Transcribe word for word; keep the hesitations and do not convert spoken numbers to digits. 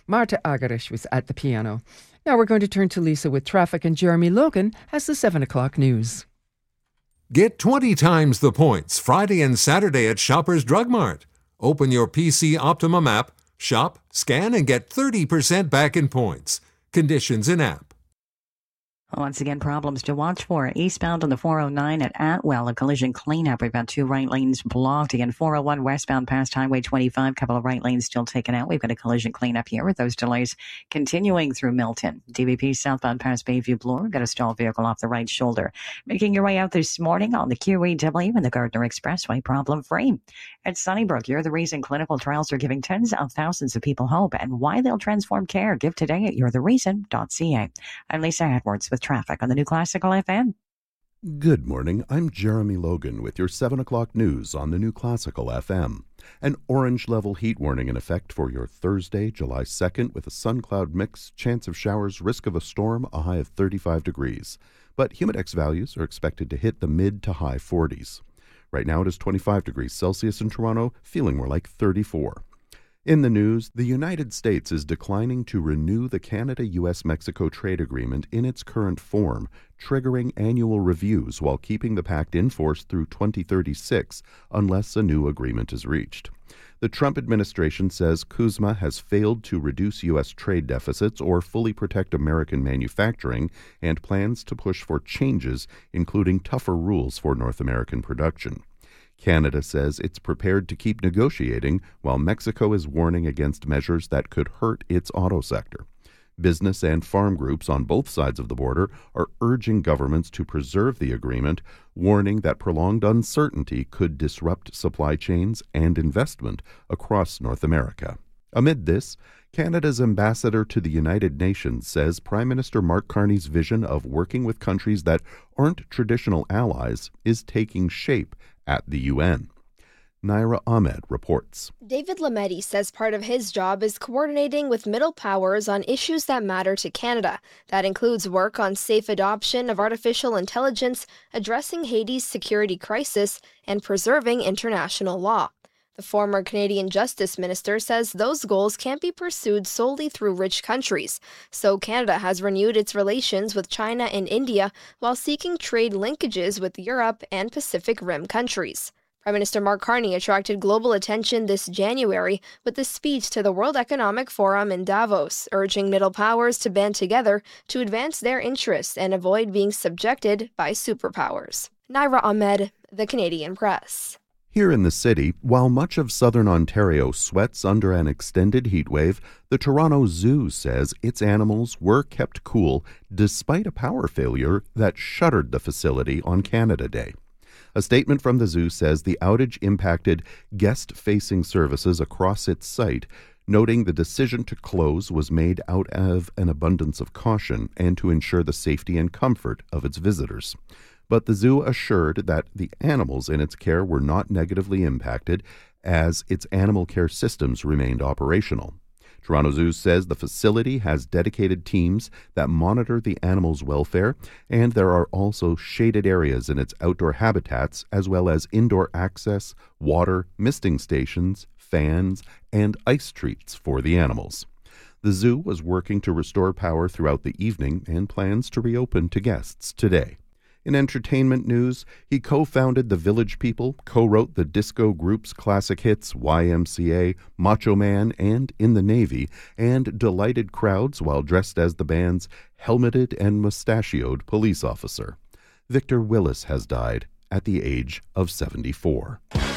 Marta Agarish was at the piano. Now we're going to turn to Lisa with traffic, and Jeremy Logan has the seven o'clock news. Get twenty times the points Friday and Saturday at Shoppers Drug Mart. Open your P C Optimum app, shop, scan, and get thirty percent back in points. Conditions in app. Once again, problems to watch for. Eastbound on the four oh nine at Atwell, a collision cleanup. We've got two right lanes blocked. Again, four oh one westbound past Highway twenty-five, couple of right lanes still taken out. We've got a collision cleanup here with those delays continuing through Milton. D V P southbound past Bayview Bloor. We've got a stalled vehicle off the right shoulder. Making your way out this morning on the Q E W and the Gardner Expressway, problem free. At Sunnybrook, you're the reason clinical trials are giving tens of thousands of people hope, and why they'll transform care. Give today at you're the reason dot c a. I'm Lisa Edwards with traffic on the New Classical F M. Good morning. I'm Jeremy Logan with your seven o'clock news on the New Classical F M. An orange level heat warning in effect for your Thursday, July second, with a sun-cloud mix, chance of showers, risk of a storm, a high of thirty-five degrees. But humidex values are expected to hit the mid to high forties. Right now it is twenty-five degrees Celsius in Toronto, feeling more like thirty-four. In the news, the United States is declining to renew the Canada-U S Mexico trade agreement in its current form, triggering annual reviews while keeping the pact in force through twenty thirty-six unless a new agreement is reached. The Trump administration says CUSMA has failed to reduce U S trade deficits or fully protect American manufacturing and plans to push for changes, including tougher rules for North American production. Canada says it's prepared to keep negotiating, while Mexico is warning against measures that could hurt its auto sector. Business and farm groups on both sides of the border are urging governments to preserve the agreement, warning that prolonged uncertainty could disrupt supply chains and investment across North America. Amid this, Canada's ambassador to the United Nations says Prime Minister Mark Carney's vision of working with countries that aren't traditional allies is taking shape at the U N. Naira Ahmed reports. David Lametti says part of his job is coordinating with middle powers on issues that matter to Canada. That includes work on safe adoption of artificial intelligence, addressing Haiti's security crisis, and preserving international law. The former Canadian Justice Minister says those goals can't be pursued solely through rich countries, so Canada has renewed its relations with China and India while seeking trade linkages with Europe and Pacific Rim countries. Prime Minister Mark Carney attracted global attention this January with a speech to the World Economic Forum in Davos, urging middle powers to band together to advance their interests and avoid being subjected by superpowers. Naira Ahmed, The Canadian Press. Here in the city, while much of southern Ontario sweats under an extended heat wave, the Toronto Zoo says its animals were kept cool despite a power failure that shuttered the facility on Canada Day. A statement from the zoo says the outage impacted guest-facing services across its site, noting the decision to close was made out of an abundance of caution and to ensure the safety and comfort of its visitors. But the zoo assured that the animals in its care were not negatively impacted as its animal care systems remained operational. Toronto Zoo says the facility has dedicated teams that monitor the animals' welfare, and there are also shaded areas in its outdoor habitats, as well as indoor access, water, misting stations, fans, and ice treats for the animals. The zoo was working to restore power throughout the evening and plans to reopen to guests today. In entertainment news, he co-founded The Village People, co-wrote the disco group's classic hits Y M C A, Macho Man, and In the Navy, and delighted crowds while dressed as the band's helmeted and mustachioed police officer. Victor Willis has died at the age of seventy-four.